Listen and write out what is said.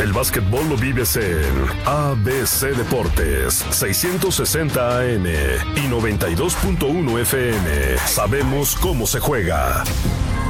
El básquetbol lo vives en ABC Deportes, 660 AM y 92.1 FM. Sabemos cómo se juega.